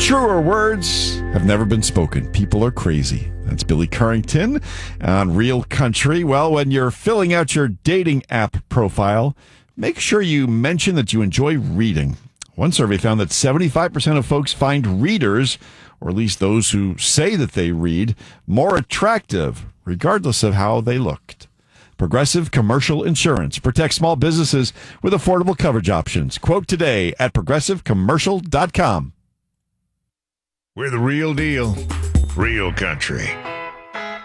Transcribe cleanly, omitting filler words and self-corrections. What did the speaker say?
Truer words have never been spoken. People are crazy. That's Billy Currington on Real Country. Well, when you're filling out your dating app profile, make sure you mention that you enjoy reading. One survey found that 75% of folks find readers, or at least those who say that they read, more attractive, regardless of how they looked. Progressive Commercial Insurance protects small businesses with affordable coverage options. Quote today at progressivecommercial.com. We're the real deal, real country.